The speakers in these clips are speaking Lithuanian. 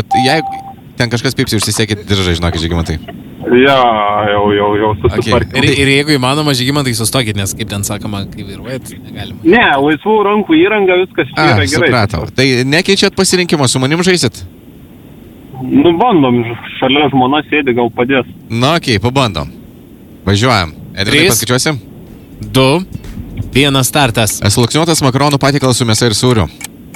jeigu ten kažkas pipsi, užsisėkit diržai, žinokit, Žygimantai. Ja, jau susitvarkė. Ir jeigu įmanoma, Žygimantai, sustokit, nes kaip ten sakoma, kai vairuojat, negalima. Ne, laisvų rankų įranga, viskas yra gerai. Supratau. Tai nekeičiat pasirinkimo, su manim žaisit? Nu, bandom, šalia žmona sėdi, gal padės. Na, okei, pabandom. Važiuojam. Edvinai, paskaičiuosim? 2, 1 startas. Sluoksniuotas makaronų patiekalas su mėsa ir sūriu.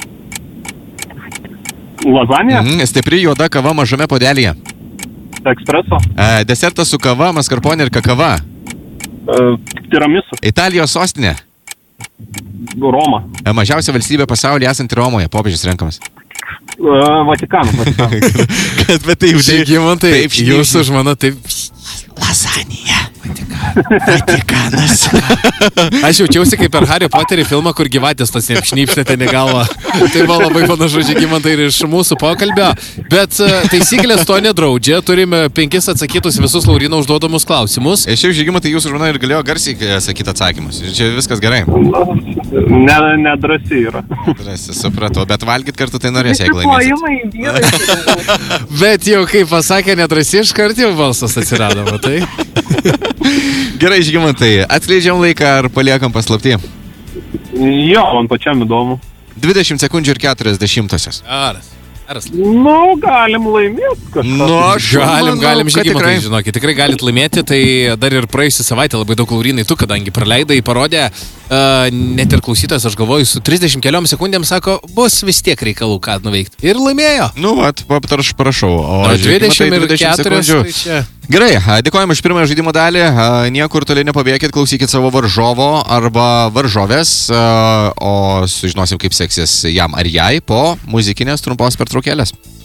Lazanija? Stipri juoda kava mažame podelyje. Ekspreso? Desertas su kava, maskarponė ir kakava. Tiramisu. Italijos sostinė. Roma. Mažiausia valstybė pasaulyje esanti Romoje. Popiežius renkamas. Vatikanas. Bet tai Žygimantai, jūsų žmona taip... Lazanija. Vatikanas. Aš jaučiausi kaip per Harry Potterį filmą, kur gyvatės tas neapšnypšnė ten į galvą. Tai buvo labai panašu, Žygimantai, ir iš mūsų pokalbio. Bet taisyklės to nedraudžia. Turime 5 atsakytus visus Laurino užduodamus klausimus. Šiaip Žygimantai, jūsų žmona ir galėjo garsiai sakyti atsakymus. Čia viskas gerai. Nedrasi yra. Drąsiai, supratau. Bet valgyt kartu tai norės, jeigu laimėsit. Bet jau kaip pasakė nedrasi, iškart jau balsas atsirado, matai? Gerai, Žygimantai, atskleidžiam laiką ar paliekam paslaptį? Jo, man pačiam įdomu. 20 sekundžių ir 40. Nu, galim laimėti kažką. Nu, galim, Žygimantai, žinokit, tikrai galit laimėti. Tai dar ir praėjusią savaitę labai daug, Laurinai, tu, kadangi praleidai, parodė, net ir klausytas, aš galvoju, su 30 keliom sekundėm sako, bus vis tiek reikalų, ką nuveikti. Ir laimėjo. Nu, prašau. O 20 ir 40. Gerai, dėkojame už pirmąją žaidimo dalį. Niekur toliau nepabėkit, klausykit savo varžovo arba varžovės, o sužinosim, kaip seksis jam ar jai po muzikinės trumpos pertraukėlės.